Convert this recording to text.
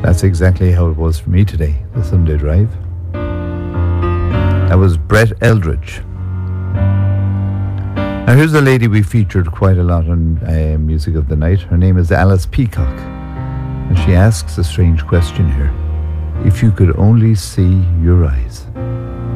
That's exactly how it was for me today, the Sunday drive. That was Brett Eldridge. Now here's a lady we featured quite a lot on Music of the Night. Her name is Alice Peacock. And she asks a strange question here. If you could only see your eyes.